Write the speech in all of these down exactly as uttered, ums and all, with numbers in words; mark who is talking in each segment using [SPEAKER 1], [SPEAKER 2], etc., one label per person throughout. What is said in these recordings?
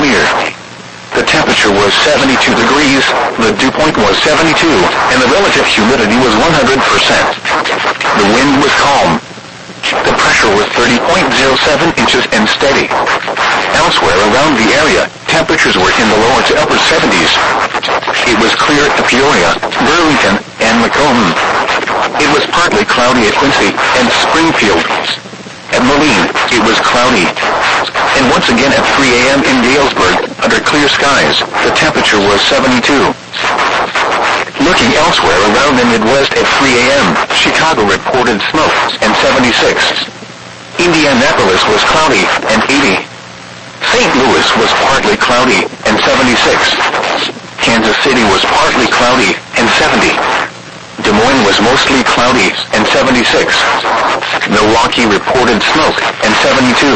[SPEAKER 1] clear. The temperature was seventy-two degrees, the dew point was seventy-two, and the relative humidity was one hundred percent. The wind was calm. The pressure was thirty point zero seven inches and steady. Elsewhere around the area, temperatures were in the lower to upper seventies. It was clear at Peoria, Burlington, and Macomb. It was partly cloudy at Quincy and Springfield. At Moline, it was cloudy. And once again at three a.m. in Galesburg, under clear skies, the temperature was seventy-two. Looking elsewhere around the Midwest at three a.m., Chicago reported smoke and seventy-six. Indianapolis was cloudy and eighty. Saint Louis was partly cloudy and seventy-six. Kansas City was partly cloudy and seventy. Des Moines was mostly cloudy and seventy-six. Milwaukee reported smoke and seventy-two.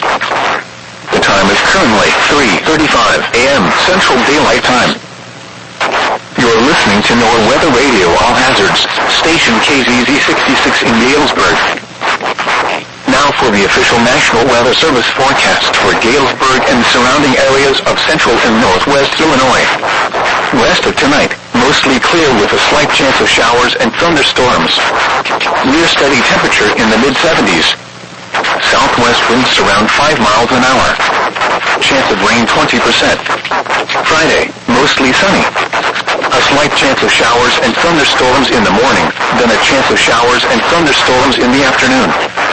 [SPEAKER 1] The time is currently three thirty-five a.m. Central Daylight Time. You're listening to NOAA Weather Radio All Hazards, station K Z Z sixty-six in Galesburg. Now for the official National Weather Service forecast for Galesburg and surrounding areas of central and northwest Illinois. West of tonight, mostly clear with a slight chance of showers and thunderstorms. Near steady temperature in the mid seventies. Southwest winds around five miles an hour. Chance of rain twenty percent. Friday, mostly sunny. A slight chance of showers and thunderstorms in the morning, then a chance of showers and thunderstorms in the afternoon.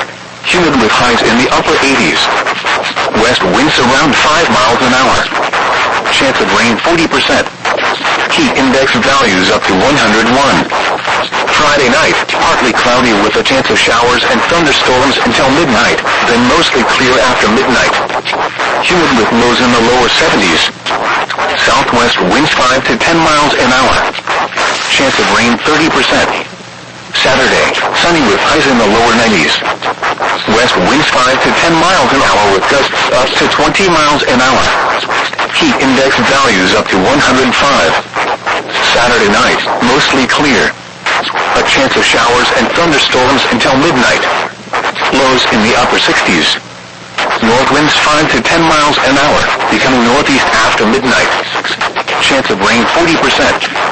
[SPEAKER 1] Humid with highs in the upper eighties. West winds around five miles an hour. Chance of rain forty percent. Heat index values up to one hundred one. Friday night, partly cloudy with a chance of showers and thunderstorms until midnight, then mostly clear after midnight. Humid with lows in the lower seventies. Southwest winds five to ten miles an hour. Chance of rain thirty percent. Saturday, sunny with highs in the lower nineties. West winds five to ten miles an hour with gusts up to twenty miles an hour. Heat index values up to one hundred five. Saturday night, mostly clear. A chance of showers and thunderstorms until midnight. Lows in the upper sixties. North winds five to ten miles an hour, becoming northeast after midnight. Chance of rain forty percent.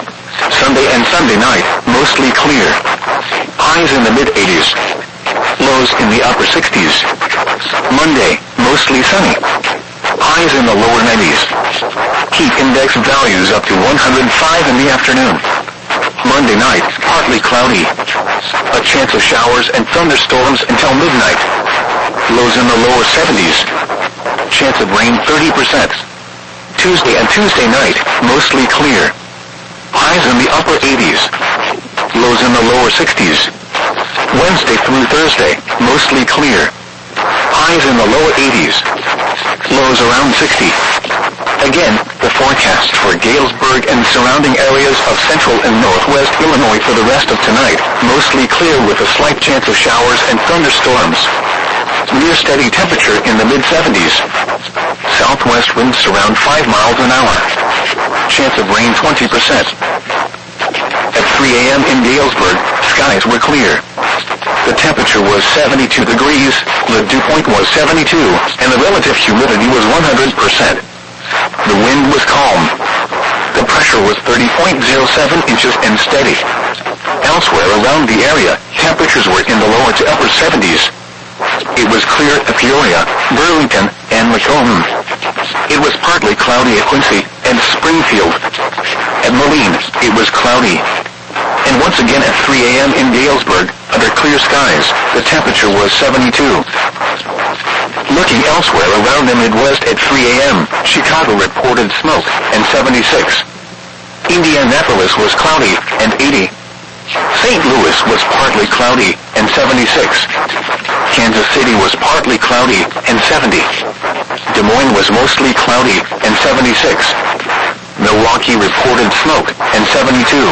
[SPEAKER 1] Sunday and Sunday night, mostly clear. Highs in the mid eighties. Lows in the upper sixties. Monday, mostly sunny. Highs in the lower nineties. Heat index values up to one hundred five in the afternoon. Monday night, partly cloudy. A chance of showers and thunderstorms until midnight. Lows in the lower seventies. Chance of rain thirty percent. Tuesday and Tuesday night, mostly clear. Highs in the upper eighties. Lows in the lower sixties. Wednesday through Thursday, mostly clear. Highs in the lower eighties. Lows around sixty. Again, the forecast for Galesburg and surrounding areas of central and northwest Illinois for the rest of tonight, mostly clear with a slight chance of showers and thunderstorms. Near steady temperature in the mid seventies. Southwest winds around five miles an hour. Chance of rain twenty percent. At three a.m. in Galesburg, skies were clear. The temperature was seventy-two degrees, the dew point was seventy-two, and the relative humidity was one hundred percent. The wind was calm. The pressure was thirty point zero seven inches and steady. Elsewhere around the area, temperatures were in the lower to upper seventies. It was clear at Peoria, Burlington, and Macomb. It was partly cloudy at Quincy and Springfield. At Moline, it was cloudy. And once again at three a.m. in Galesburg, under clear skies, the temperature was seventy-two. Looking elsewhere around the Midwest at three a.m., Chicago reported smoke and seventy-six. Indianapolis was cloudy and eighty. Saint Louis was partly cloudy and seventy-six. Kansas City was partly cloudy and seventy. Des Moines was mostly cloudy and seventy-six. Milwaukee reported smoke and seventy-two.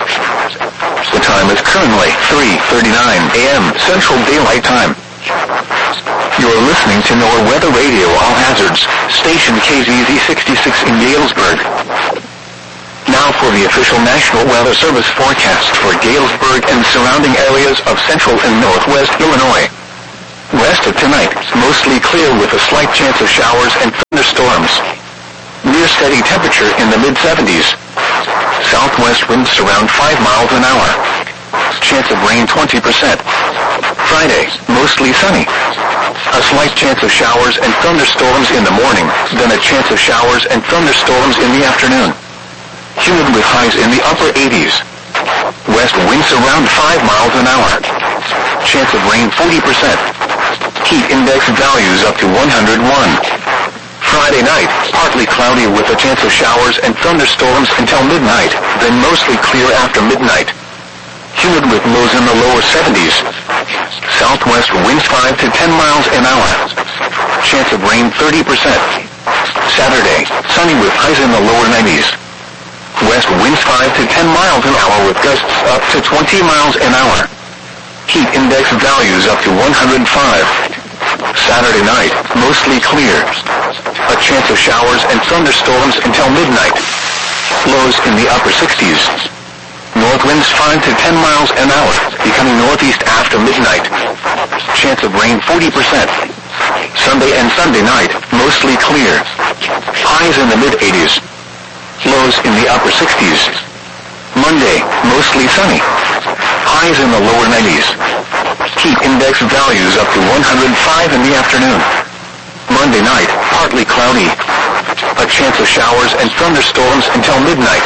[SPEAKER 1] The time is currently three thirty-nine a.m. Central Daylight Time. You're listening to NOAA Weather Radio All Hazards, station K Z Z sixty-six in Galesburg. Now for the official National Weather Service forecast for Galesburg and surrounding areas of central and northwest Illinois. West of tonight, mostly clear with a slight chance of showers and thunderstorms. Near steady temperature in the mid seventies. Southwest winds around five miles an hour. Chance of rain twenty percent. Friday, mostly sunny. A slight chance of showers and thunderstorms in the morning, then a chance of showers and thunderstorms in the afternoon. Humid with highs in the upper eighties. West winds around five miles an hour. Chance of rain forty percent. Heat index values up to one hundred one. Friday night, partly cloudy with a chance of showers and thunderstorms until midnight, then mostly clear after midnight. Humid with lows in the lower seventies. Southwest winds five to ten miles an hour. Chance of rain thirty percent. Saturday, sunny with highs in the lower nineties. West winds five to ten miles an hour with gusts up to twenty miles an hour. Heat index values up to one hundred five. Saturday night, mostly clear. A chance of showers and thunderstorms until midnight. Lows in the upper sixties. North winds five to ten miles an hour, becoming northeast after midnight. Chance of rain forty percent. Sunday and Sunday night, mostly clear. Highs in the mid eighties. Lows in the upper sixties. Monday, mostly sunny. Highs in the lower nineties. Heat index values up to one hundred five in the afternoon. Monday night, partly cloudy. A chance of showers and thunderstorms until midnight.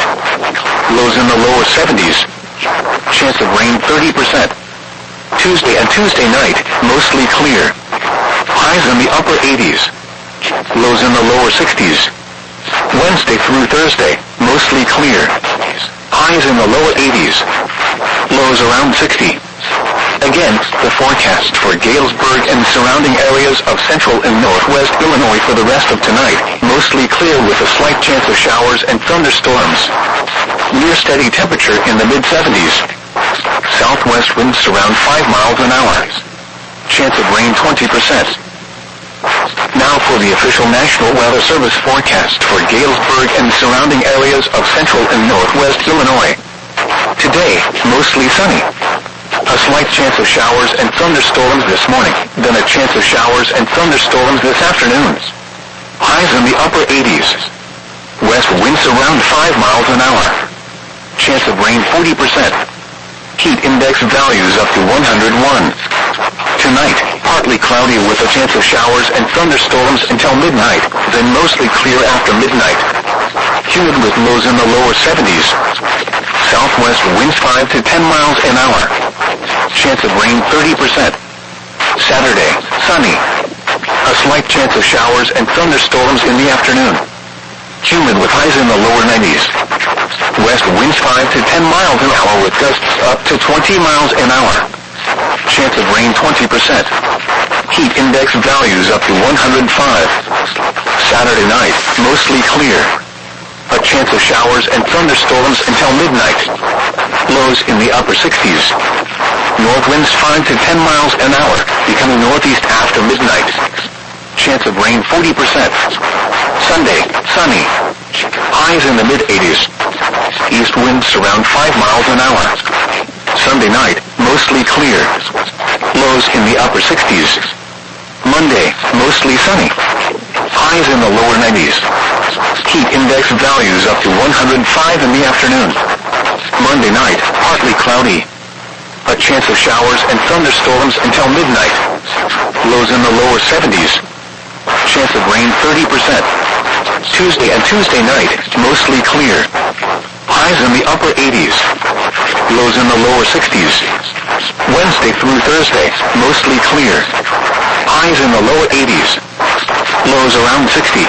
[SPEAKER 1] Lows in the lower seventies. Chance of rain thirty percent. Tuesday and Tuesday night, mostly clear. Highs in the upper eighties. Lows in the lower sixties. Wednesday through Thursday, mostly clear. Highs in the lower eighties. Lows around sixty. Again, the forecast for Galesburg and surrounding areas of central and northwest Illinois for the rest of tonight, mostly clear with a slight chance of showers and thunderstorms. Near steady temperature in the mid seventies. Southwest winds around five miles an hour. Chance of rain twenty percent. Now for the official National Weather Service forecast for Galesburg and surrounding areas of central and northwest Illinois. Today, mostly sunny. A slight chance of showers and thunderstorms this morning, then a chance of showers and thunderstorms this afternoon. Highs in the upper eighties. West winds around five miles an hour. Chance of rain forty percent. Heat index values up to one hundred one. Tonight, partly cloudy with a chance of showers and thunderstorms until midnight, then mostly clear after midnight. Humid with lows in the lower seventies. Southwest winds five to ten miles an hour. Chance of rain thirty percent. Saturday, sunny. A slight chance of showers and thunderstorms in the afternoon. Humid with highs in the lower nineties. West winds five to ten miles an hour with gusts up to twenty miles an hour. Chance of rain twenty percent. Heat index values up to one hundred five. Saturday night, mostly clear. A chance of showers and thunderstorms until midnight. Lows in the upper sixties. North winds five to ten miles an hour, becoming northeast after midnight. Chance of rain forty percent. Sunday, sunny. Highs in the mid eighties. East winds around five miles an hour. Sunday night, mostly clear. Lows in the upper sixties. Monday, mostly sunny. Highs in the lower nineties. Heat index values up to one hundred five in the afternoon. Monday night, partly cloudy. A chance of showers and thunderstorms until midnight. Lows in the lower seventies. Chance of rain thirty percent. Tuesday and Tuesday night, mostly clear. Highs in the upper eighties. Lows in the lower sixties. Wednesday through Thursday, mostly clear. Highs in the lower eighties. Lows around sixty.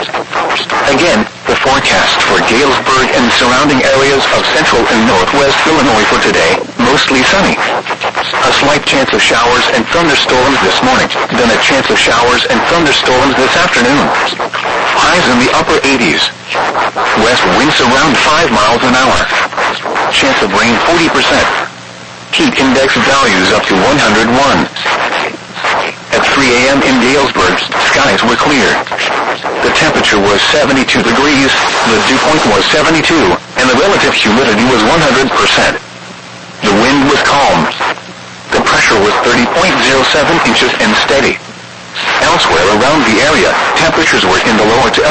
[SPEAKER 1] Again, the forecast for Galesburg and surrounding areas of central and northwest Illinois for today, mostly sunny. A slight chance of showers and thunderstorms this morning, then a chance of showers and thunderstorms this afternoon. Highs in the upper eighties. West winds around five miles an hour. Chance of rain forty percent. Heat index values up to one hundred one. At three a.m. in Galesburg, skies were clear. The temperature was seventy-two degrees, the dew point was seventy-two, and the relative humidity was one hundred percent. The wind was calm. The pressure was thirty point zero seven inches and steady. Elsewhere around the area, temperatures were in the lower to